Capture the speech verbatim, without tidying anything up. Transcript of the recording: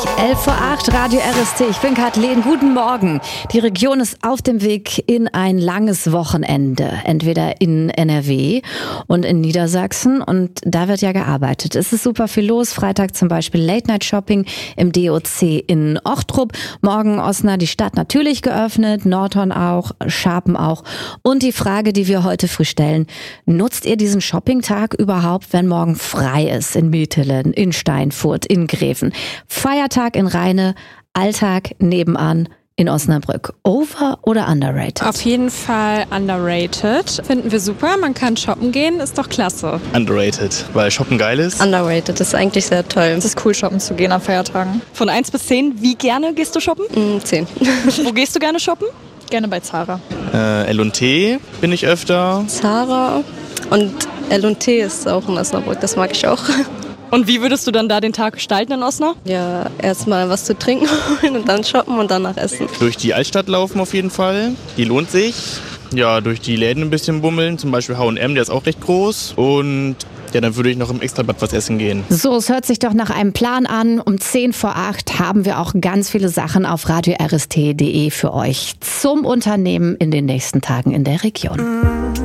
elf vor acht, Radio R S T. Ich bin Kathleen. Guten Morgen. Die Region ist auf dem Weg in ein langes Wochenende. Entweder in N R W und in Niedersachsen. Und da wird ja gearbeitet. Es ist super viel los. Freitag zum Beispiel Late-Night-Shopping im D O C in Ochtrup. Morgen Osnabrück, die Stadt natürlich geöffnet. Nordhorn auch, Scharpen auch. Und die Frage, die wir heute früh stellen. Nutzt ihr diesen Shoppingtag überhaupt, wenn morgen frei ist? In Metelen, in Steinfurt, in Gräfen. Feiertag in Rheine, Alltag nebenan in Osnabrück. Over oder underrated? Auf jeden Fall underrated. Finden wir super. Man kann shoppen gehen, ist doch klasse. Underrated, weil shoppen geil ist. Underrated, das ist eigentlich sehr toll. Es ist cool, shoppen zu gehen an Feiertagen. Von eins bis zehn, wie gerne gehst du shoppen? Mm, zehn. Wo gehst du gerne shoppen? Gerne bei Zara. Äh, L und T bin ich öfter. Zara und L und T ist auch in Osnabrück, das mag ich auch. Und wie würdest du dann da den Tag gestalten in Osnabrück? Ja, erstmal was zu trinken holen und dann shoppen und danach essen. Durch die Altstadt laufen auf jeden Fall. Die lohnt sich. Ja, durch die Läden ein bisschen bummeln. Zum Beispiel H und M, der ist auch recht groß. Und ja, dann würde ich noch im Extrablatt was essen gehen. So, es hört sich doch nach einem Plan an. Um zehn vor acht haben wir auch ganz viele Sachen auf radio r s t punkt d e für euch zum Unternehmen in den nächsten Tagen in der Region.